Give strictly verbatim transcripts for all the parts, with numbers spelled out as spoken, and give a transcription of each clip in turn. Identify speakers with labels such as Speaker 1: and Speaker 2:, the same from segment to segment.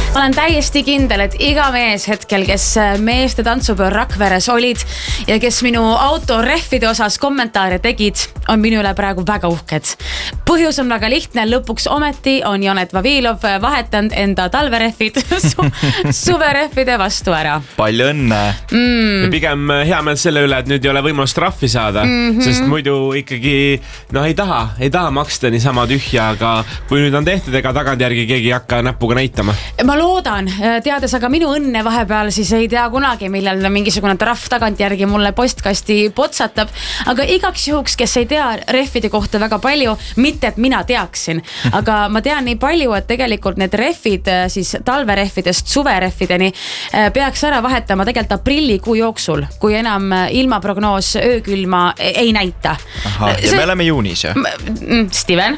Speaker 1: Ma olen täiesti kindel, et iga mees hetkel, kes meeste tantsupäeval Rakveres olid ja kes minu auto rehvide osas kommentaare tegid, on minu üle praegu väga uhked. Põhjus on väga lihtne, lõpuks ometi on Janet Vavilov vahetanud enda talverehvid su suverehvide vastu ära.
Speaker 2: Palju õnne!
Speaker 3: Mm. Ja pigem hea meel selle üle, et nüüd ei ole võimalust trahvi saada, mm-hmm. sest muidu ikkagi no, ei taha, ei taha maksta niisama tühja, aga kui nüüd on tehtud, ega tagantjärgi keegi ei hakka näpuga näitama.
Speaker 1: Ma loodan, teades aga minu õnne vahepeal, siis ei tea kunagi, millal mingisugune trahv tagantjärgi mulle postkasti potsatab, aga igaks juhuks, kes ei tea rehvide kohta väga palju, mitte et mina teaksin, aga ma tean nii palju, et tegelikult need rehvid siis talverehvidest suverehvideni peaks ära vahetama tegelikult aprillikuu jooksul, kui enam ilmaprognoos öökülma ei näita.
Speaker 2: Aha, ja See... me oleme juunis, jah?
Speaker 1: Steven.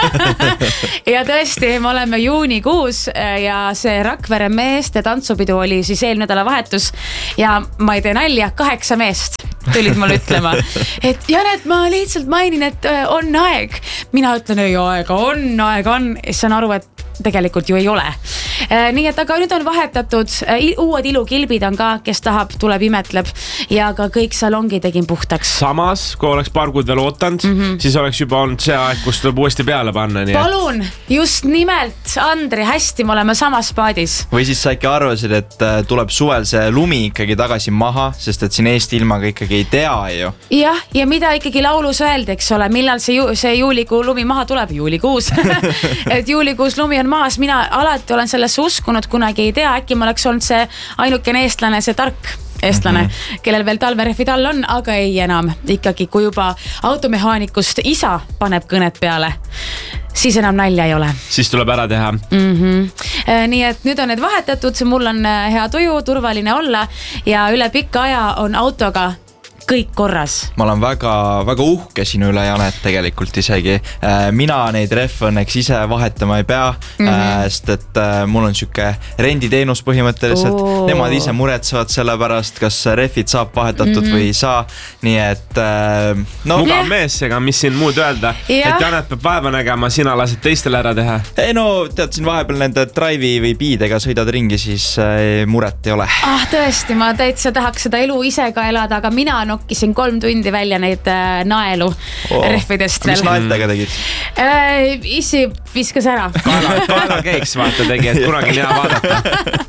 Speaker 1: Ja tõesti, me oleme juunikuus ja see Rakvere meeste tantsupidu oli siis eelmine nädala vahetus ja ma ei tee nalja, kaheksa meest tulid mulle ütlema, et Janet, ma lihtsalt mainin, et on aeg. Mina ütlen, ei aega on, aega on. Ja saan aru, et tegelikult ju ei ole. Nii et aga nüüd on vahetatud, uued ilukilbid on ka, kes tahab, tuleb, imetleb ja ka kõik salongi tegin puhtaks.
Speaker 3: Samas, kui oleks paar kuud veel ootanud, mm-hmm. siis oleks juba olnud see aeg, kus tuleb uuesti peale panna. Nii
Speaker 1: Palun, just nimelt, Andri, hästi, me oleme samas paadis.
Speaker 2: Või siis sa ikka arvasid, et tuleb suvel see lumi ikkagi tagasi maha, sest et siin Eesti ilmaga ikkagi ei tea ju.
Speaker 1: Jah, ja mida ikkagi laulus öeldi, eks ole, millal see, ju, see juulikuu lumi maha tuleb? Juulikuus. Et juulikuus lumi on maas, mina alati olen sellesse uskunud, kunagi ei tea, äkki ma oleks olnud see ainukene eestlane, see tark eestlane, mm-hmm. kellel veel talverehvid all on, aga ei enam. Ikkagi, kui juba automehaanikust isa paneb kõnet peale, siis enam nalja ei ole.
Speaker 3: Siis tuleb ära teha.
Speaker 1: Mm-hmm. Nii et nüüd on need vahetatud, mul on hea tuju, turvaline olla ja üle pikka aja on autoga kõik korras.
Speaker 2: Ma olen väga, väga uhke sinu üle, Janet, tegelikult isegi. Mina neid rehve õnneks ise vahetama ei pea, mm-hmm. sest et mul on siuke renditeenus põhimõtteliselt. Oo. Nemad ise muretsevad selle pärast, kas rehvid saab vahetatud mm-hmm. või ei saa. Nii et no.
Speaker 3: Mugav mees, ega mis siin muud öelda, ja. Et Janet peab vaeva nägema, sina lased teistele ära teha.
Speaker 2: Ei no, tead siin vahepeal nende drive'i või biidega sõidad ringi, siis muret ei ole.
Speaker 1: Ah, tõesti, ma täitsa tahaks seda elu ise ka elada, aga mina nokkisin kolm tundi välja neid äh, naelu oh. rehvidest veel.
Speaker 2: Mis naeltega tegid?
Speaker 1: Äh, isi viskas ära.
Speaker 3: Kaela, kaela keiks vaata tegi, et kunagi hea vaadata.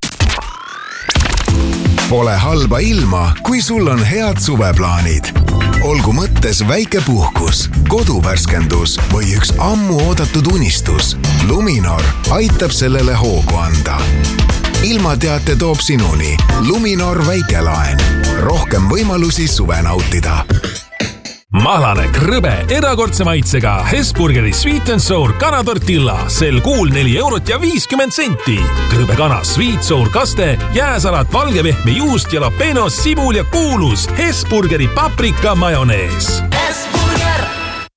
Speaker 4: Pole halba ilma, kui sul on head suveplaanid. Olgu mõttes väike puhkus, koduvärskendus või üks ammu oodatud unistus. Luminor aitab sellele hoogu anda. Ilmateate toob sinuni Luminor väikelaen. Rohkem võimalusi suve nautida.
Speaker 5: Mahlane krõbe erakordse maitsega Hesburgeri Sweet and Sour kanatortilla sel kuul neli eurot ja viiskümmend senti. Krõbe kana, Sweet Sour kaste, jääsalat, valgepehme juust, jalapeno, sibul ja kuulus Hesburgeri paprika majonees. Hesburger!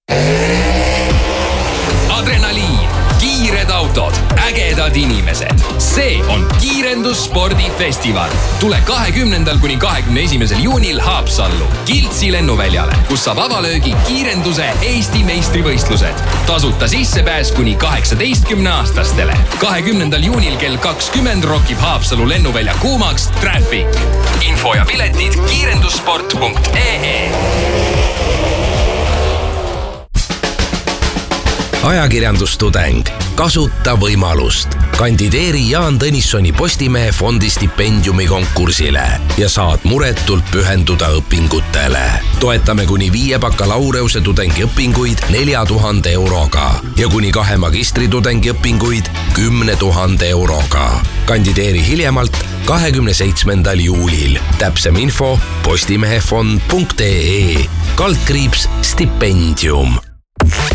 Speaker 6: Adrenaliin, kiired autod, ägedad inimesed. See on Kiirendusspordifestival. Tule kahekümnendal kuni kahekümne esimesel juunil Haapsallu, Kiltsi lennuväljale, kus saab avalöögi kiirenduse Eesti meistrivõistlused. Tasuta sissepääs kuni kaheksateistkümne aastastele. kahekümnendal juunil kell kakskümmend rokib Haapsalu lennuvälja kuumaks Traffic. Info ja piletid kiirendussport punkt ee.
Speaker 7: Ajakirjandustudeng. Kasuta võimalust. Kandideeri Jaan Tõnissoni Postimehe fondi stipendiumi konkursile ja saad muretult pühenduda õpingutele. Toetame kuni viie bakalaureuse tudengi õpinguid nelja tuhande euroga ja kuni kahe magistritudengi õpinguid kümne tuhande euroga. Kandideeri hiljemalt kahekümne seitsmendal juulil. Täpsem info postimehefond punkt ee. Kaldkriips stipendium.